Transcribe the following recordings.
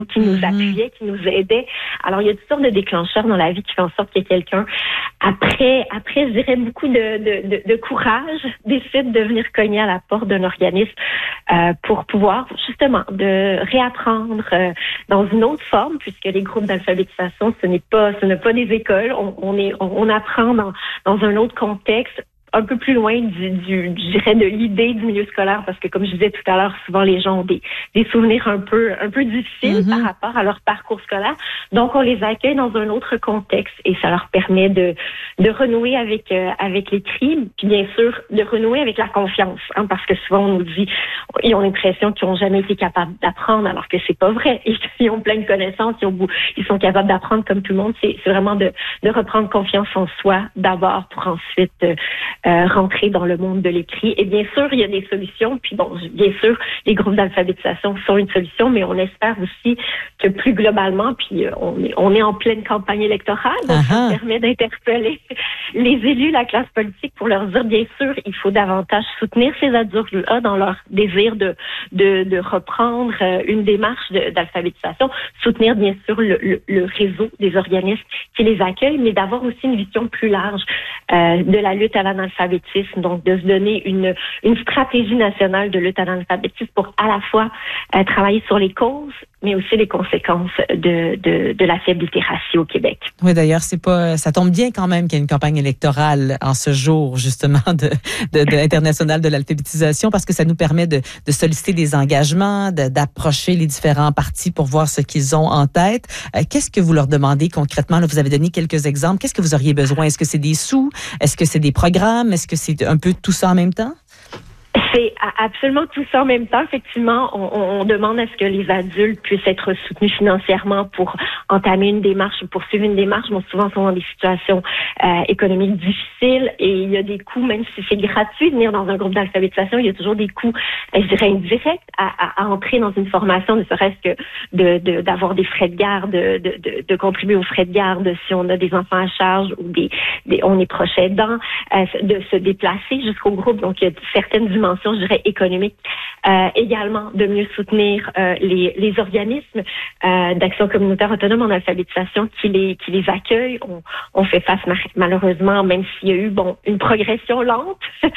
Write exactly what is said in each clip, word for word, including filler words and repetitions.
qui nous mm-hmm. appuyait, qui nous aidait. Alors, il y a toutes sortes de déclencheurs dans la vie qui font en sorte que quelqu'un, après, après, je dirais beaucoup de, de, de, de courage, décide de venir cogner à la porte d'un organisme euh, pour pouvoir, justement, de réapprendre euh, dans une autre forme, puisque les groupes d'alphabétisation, ce n'est pas, ce n'est pas des écoles. On, on est, on, on apprend dans, dans un autre contexte, un peu plus loin du, du, je dirais, de l'idée du milieu scolaire, parce que comme je disais tout à l'heure, souvent les gens ont des, des souvenirs un peu, un peu difficiles mm-hmm. par rapport à leur parcours scolaire. Donc, on les accueille dans un autre contexte et ça leur permet de, de renouer avec, euh, avec l'écrit, puis bien sûr, de renouer avec la confiance, hein, parce que souvent on nous dit, ils ont l'impression qu'ils n'ont jamais été capables d'apprendre, alors que c'est pas vrai. Ils ont plein de connaissances, ils, ont, ils sont capables d'apprendre comme tout le monde. C'est, c'est vraiment de, de reprendre confiance en soi d'abord pour ensuite euh, Euh, rentrer dans le monde de l'écrit. Et bien sûr, il y a des solutions. Puis bon, bien sûr, les groupes d'alphabétisation sont une solution, mais on espère aussi que plus globalement, puis euh, on, est, on est en pleine campagne électorale, donc uh-huh. ça permet d'interpeller les élus, la classe politique, pour leur dire, bien sûr, il faut davantage soutenir ces adultes-là dans leur désir de, de, de reprendre euh, une démarche de, d'alphabétisation, soutenir bien sûr le, le, le réseau des organismes qui les accueillent, mais d'avoir aussi une vision plus large euh, de la lutte à l'analphabétisme. Donc de se donner une, une stratégie nationale de lutte à l'analphabétisme pour à la fois euh, travailler sur les causes, mais aussi les conséquences de, de, de la faible littératie au Québec. Oui, d'ailleurs, c'est pas, ça tombe bien quand même qu'il y ait une campagne électorale en ce jour, justement, de, de, de international de l'alphabétisation, parce que ça nous permet de, de solliciter des engagements, de, d'approcher les différents partis pour voir ce qu'ils ont en tête. Euh, qu'est-ce que vous leur demandez concrètement? Là, vous avez donné quelques exemples. Qu'est-ce que vous auriez besoin? Est-ce que c'est des sous? Est-ce que c'est des programmes? Est-ce que c'est un peu tout ça en même temps? C'est absolument tout ça en même temps. Effectivement, on, on demande à ce que les adultes puissent être soutenus financièrement pour entamer une démarche, poursuivre une démarche. Bon, souvent, ils sont dans des situations euh, économiques difficiles et il y a des coûts, même si c'est gratuit de venir dans un groupe d'alphabétisation, il y a toujours des coûts, je dirais, indirects à, à, à entrer dans une formation, ne serait-ce que de, de, d'avoir des frais de garde, de, de, de contribuer aux frais de garde si on a des enfants à charge ou des, des on est proche aidant, euh, de se déplacer jusqu'au groupe. Donc, il y a certaines dimensions, je dirais, économiques. Euh, également, de mieux soutenir euh, les, les organismes euh, d'action communautaire autonome en alphabétisation qui les, qui les accueillent. On, on fait face, malheureusement, même s'il y a eu bon une progression lente,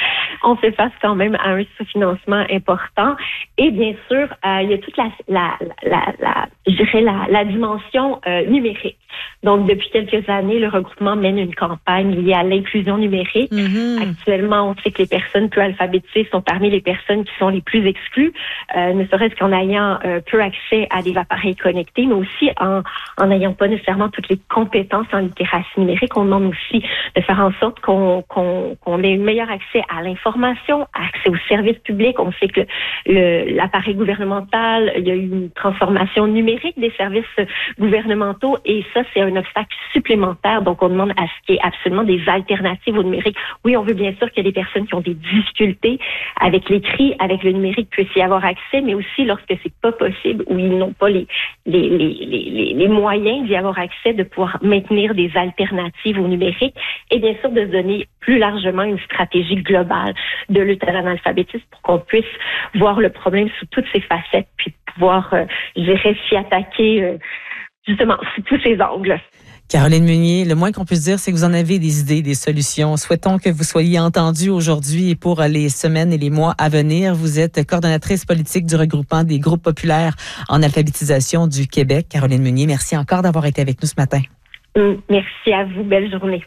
on fait face quand même à un sous-financement important. Et bien sûr, euh, il y a toute la, la, la, la je dirais, la, la dimension euh, numérique. Donc, depuis quelques années, le regroupement mène une campagne liée à l'inclusion numérique. Mm-hmm. Actuellement, on sait que les personnes peu alphabétisées sont parmi les personnes qui sont les plus exclues, euh, ne serait-ce qu'en ayant euh, peu accès à des appareils connectés, mais aussi en en n'ayant pas nécessairement toutes les compétences en littératie numérique. On demande aussi de faire en sorte qu'on qu'on, qu'on ait un meilleur accès à l'information, accès aux services publics. On sait que le, l'appareil gouvernemental, il y a eu une transformation numérique des services gouvernementaux et ça, c'est un obstacle supplémentaire. Donc, on demande à ce qu'il y ait absolument des alternatives au numérique. Oui, on veut bien sûr que les personnes qui ont des difficultés avec l'écrit, avec le numérique, puissent y avoir accès, mais aussi lorsque c'est pas possible ou ils n'ont pas les, les, les, les, les moyens d'y avoir accès, de pouvoir maintenir des alternatives au numérique et bien sûr de se donner plus largement une stratégie globale de lutte à l'analphabétisme pour qu'on puisse voir le problème sous toutes ses facettes puis pouvoir, euh, je dirais, s'y attaquer euh, justement sous tous ses angles. Caroline Meunier, le moins qu'on puisse dire, c'est que vous en avez des idées, des solutions. Souhaitons que vous soyez entendus aujourd'hui et pour les semaines et les mois à venir. Vous êtes coordonnatrice politique du regroupement des groupes populaires en alphabétisation du Québec. Caroline Meunier, merci encore d'avoir été avec nous ce matin. Merci à vous. Belle journée.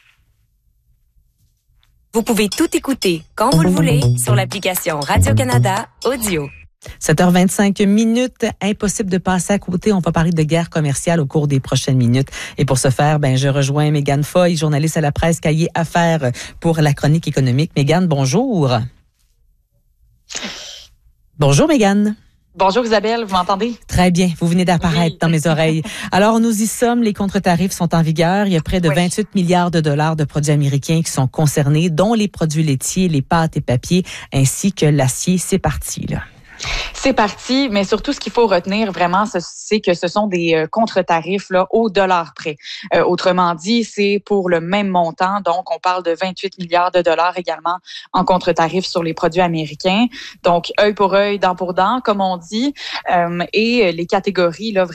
Vous pouvez tout écouter quand vous le voulez sur l'application Radio-Canada Audio. sept heures vingt-cinq minutes, impossible de passer à côté. On va parler de guerre commerciale au cours des prochaines minutes. Et pour ce faire, ben, je rejoins Mégane Foy, journaliste à la presse Cahier Affaires pour la chronique économique. Mégane, bonjour. Bonjour Mégane. Bonjour Isabelle, vous m'entendez? Très bien, vous venez d'apparaître oui. dans mes oreilles. Alors, nous y sommes, les contre-tarifs sont en vigueur. Il y a près de oui. vingt-huit milliards de dollars de produits américains qui sont concernés, dont les produits laitiers, les pâtes et papiers, ainsi que l'acier. C'est parti, là. C'est parti, mais surtout, ce qu'il faut retenir vraiment, c'est que ce sont des euh, contre-tarifs là, au dollar près. Euh, autrement dit, c'est pour le même montant. Donc, on parle de vingt-huit milliards de dollars également en contre-tarifs sur les produits américains. Donc, œil pour œil, dent pour dent, comme on dit. Euh, et les catégories, là,